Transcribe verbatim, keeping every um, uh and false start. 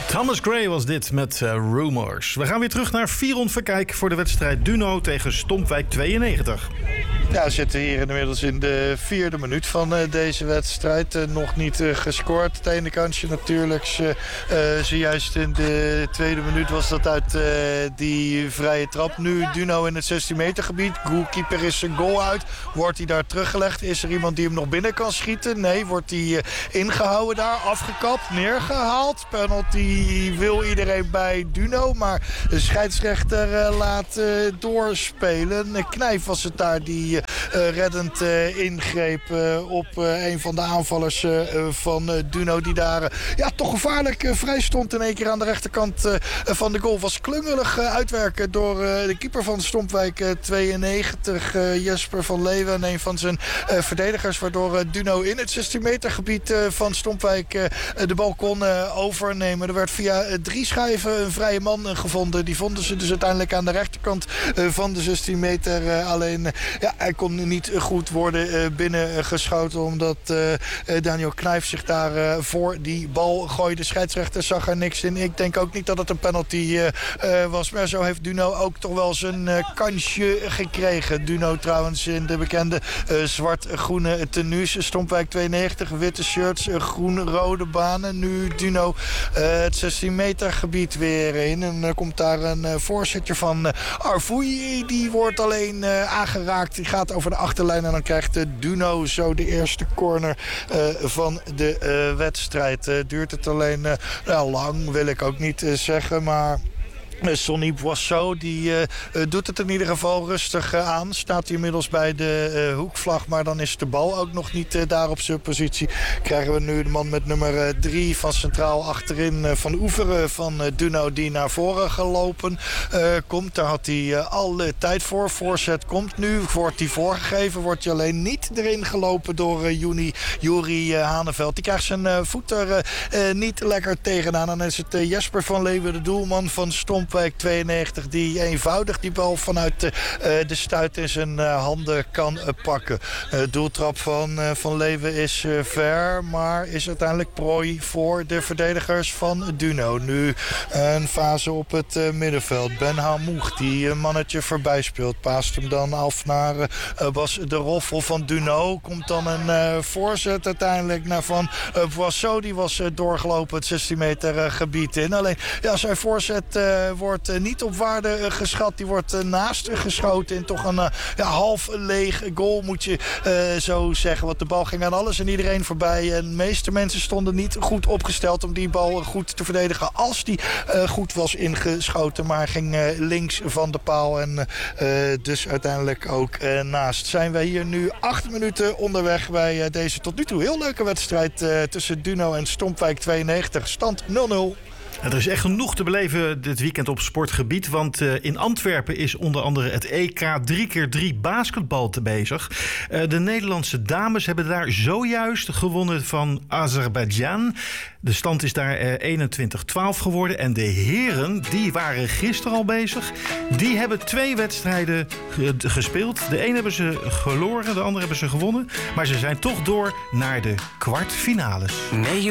Thomas Gray was dit met uh, Rumors. We gaan weer terug naar Firon Verkijk voor de wedstrijd Duno tegen Stompwijk tweeënnegentig. Ja, we zitten hier inmiddels in de vierde minuut van uh, deze wedstrijd. Uh, nog niet uh, gescoord. Het ene kansje natuurlijk. Uh, uh, zojuist in de tweede minuut was dat uit uh, die vrije trap. Nu Duno in het zestien meter gebied. Goalkeeper is zijn goal uit. Wordt hij daar teruggelegd? Is er iemand die hem nog binnen kan schieten? Nee, wordt hij uh, ingehouden daar. Afgekapt, neergehaald. Penalty wil iedereen bij Duno. Maar de scheidsrechter uh, laat uh, doorspelen. Knijf was het daar die Uh, reddend uh, ingreep uh, op uh, een van de aanvallers uh, van uh, Duno. Die daar uh, ja, toch gevaarlijk uh, vrij stond in één keer aan de rechterkant uh, van de goal. Was klungelig uh, uitwerken door uh, de keeper van Stompwijk uh, tweeënnegentig. Uh, Jesper van Leeuwen, een van zijn uh, verdedigers. Waardoor uh, Duno in het zestien meter gebied uh, van Stompwijk uh, de bal kon uh, overnemen. Er werd via uh, drie schijven een vrije man uh, gevonden. Die vonden ze dus uiteindelijk aan de rechterkant uh, van de zestien meter. Uh, alleen uh, ja, hij kon niet goed worden uh, binnengeschoten. Omdat uh, Daniel Knijf zich daar uh, voor die bal gooide. De scheidsrechter zag er niks in. Ik denk ook niet dat het een penalty uh, uh, was. Maar zo heeft Duno ook toch wel zijn uh, kansje gekregen. Duno trouwens in de bekende uh, zwart-groene tenues. Stompwijk tweeënnegentig, witte shirts, uh, groen-rode banen. Nu Duno uh, het zestien meter gebied weer in. En dan uh, komt daar een uh, voorzetje van uh, Arfoui. Die wordt alleen uh, aangeraakt. Die gaat over de achterlijn en dan krijgt de Duno zo de eerste corner uh, van de uh, wedstrijd. Uh, duurt het alleen uh, nou, lang, wil ik ook niet uh, zeggen, maar Sonny Boisseau die uh, doet het in ieder geval rustig uh, aan. Staat hij inmiddels bij de uh, hoekvlag, maar dan is de bal ook nog niet uh, daar op zijn positie. Krijgen we nu de man met nummer drie uh, van centraal achterin uh, van de oever van uh, Duno die naar voren gelopen uh, komt. Daar had hij uh, al uh, tijd voor. Voorzet komt nu. Wordt hij voorgegeven. Wordt hij alleen niet erin gelopen door uh, Juni, Juri uh, Haneveld. Die krijgt zijn uh, voet er uh, uh, niet lekker tegenaan. En dan is het uh, Jesper van Leeuwen, de doelman van Stomp tweeënnegentig, die eenvoudig die bal vanuit de, uh, de stuit in zijn uh, handen kan uh, pakken. Uh, doeltrap van uh, Van Leeuwen is uh, ver, maar is uiteindelijk prooi voor de verdedigers van Duno. Nu een fase op het uh, middenveld. Ben Hamoug die een mannetje voorbij speelt. Paast hem dan af naar uh, Bas de Roffel van Duno. Komt dan een uh, voorzet uiteindelijk naar Van uh, Boisseau. Die was uh, doorgelopen het zestien meter uh, gebied in. Alleen ja, zijn voorzet uh, wordt uh, niet op waarde uh, geschat. Die wordt uh, naast uh, geschoten in toch een uh, ja, half leeg goal, moet je uh, zo zeggen. Want de bal ging aan alles en iedereen voorbij. En de meeste mensen stonden niet goed opgesteld om die bal goed te verdedigen als die uh, goed was ingeschoten. Maar ging uh, links van de paal en uh, dus uiteindelijk ook uh, naast. Zijn wij hier nu acht minuten onderweg bij uh, deze tot nu toe heel leuke wedstrijd uh, tussen Duno en Stompwijk tweeënnegentig. Stand nul nul. En er is echt genoeg te beleven dit weekend op sportgebied. Want uh, in Antwerpen is onder andere het E K drie keer drie basketbal te bezig. Uh, de Nederlandse dames hebben daar zojuist gewonnen van Azerbeidzjan. De stand is daar uh, eenentwintig twaalf geworden. En de heren, die waren gisteren al bezig. Die hebben twee wedstrijden g- gespeeld. De een hebben ze verloren, de andere hebben ze gewonnen. Maar ze zijn toch door naar de kwartfinales. Nee.